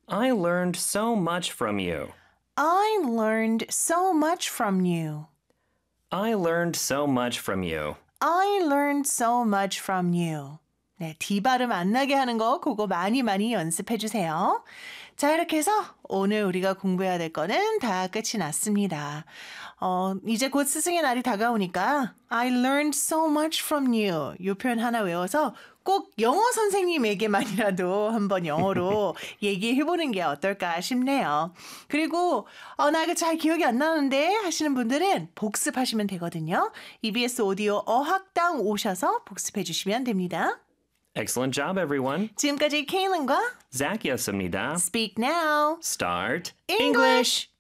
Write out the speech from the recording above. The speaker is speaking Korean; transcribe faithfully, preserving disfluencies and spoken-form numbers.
I learned so much from you. I learned so much from you. I learned so much from you. I learned so much from you. 네, D 발음 안 나게 하는 거 그거 많이 많이 연습해 주세요. 자, 이렇게 해서 오늘 우리가 공부해야 될 거는 다 끝이 났습니다. 어, 이제 곧 스승의 날이 다가오니까 I learned so much from you. 이 표현 하나 외워서 꼭 영어 선생님에게만이라도 한번 영어로 얘기해보는 게 어떨까 싶네요. 그리고 어, 나 이거 잘 기억이 안 나는데 하시는 분들은 복습하시면 되거든요. 이비에스 오디오 어학당 오셔서 복습해 주시면 됩니다. Excellent job, everyone. 지금까지 케일린과 Zachyas입니다. Speak Now Start English!